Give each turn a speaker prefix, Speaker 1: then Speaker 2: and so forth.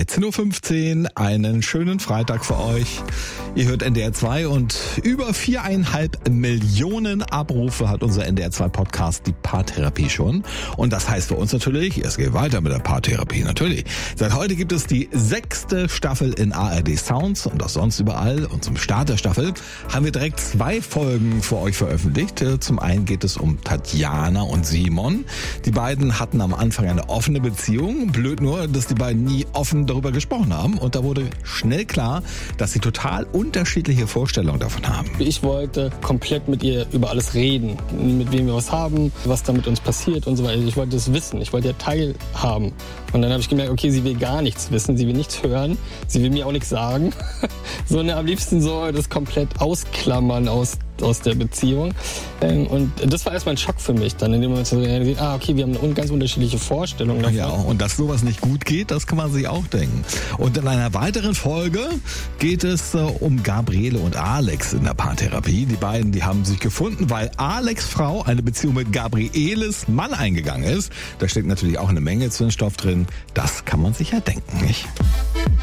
Speaker 1: 13.15 Uhr, einen schönen Freitag für euch. Ihr hört NDR 2 und über 4,5 Millionen Abrufe hat unser NDR 2 Podcast Die Paartherapie schon. Und das heißt für uns natürlich, es geht weiter mit der Paartherapie, natürlich. Seit heute gibt es die 6. Staffel in ARD Sounds und auch sonst überall. Und zum Start der Staffel haben wir direkt 2 Folgen für euch veröffentlicht. Zum einen geht es um Tatjana und Simon. Die beiden hatten am Anfang eine offene Beziehung. Blöd nur, dass die beiden nie offen darüber gesprochen haben. Und da wurde schnell klar, dass sie total unterschiedliche Vorstellungen davon haben.
Speaker 2: Ich wollte komplett mit ihr über alles reden. Mit wem wir was haben, was da mit uns passiert und so weiter. Ich wollte das wissen. Ich wollte ja teilhaben. Und dann habe ich gemerkt, okay, sie will gar nichts wissen. Sie will nichts hören. Sie will mir auch nichts sagen. Sondern am liebsten so das komplett ausklammern aus der Beziehung. Und das war erstmal ein Schock für mich, dann in dem Moment zu sehen, okay, wir haben eine ganz unterschiedliche Vorstellung davon.
Speaker 1: Ja, und dass sowas nicht gut geht, das kann man sich auch denken. Und in einer weiteren Folge geht es um Gabriele und Alex in der Paartherapie. Die beiden, die haben sich gefunden, weil Alex' Frau eine Beziehung mit Gabrieles Mann eingegangen ist. Da steckt natürlich auch eine Menge Zündstoff drin. Das kann man sich ja denken, nicht?